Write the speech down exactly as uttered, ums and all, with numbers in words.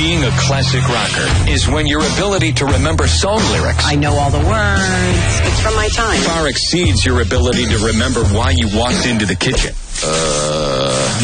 Being a classic rocker is when your ability to remember song lyrics, I know all the words. It's from my time. far exceeds your ability to remember why you walked into the kitchen. Uh,